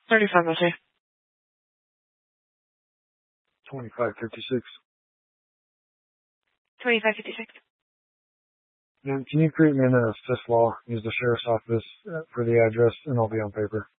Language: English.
35, I'll say. 2556. 2556. And can you create me an assist law? Use the sheriff's office for the address, and I'll be on paper.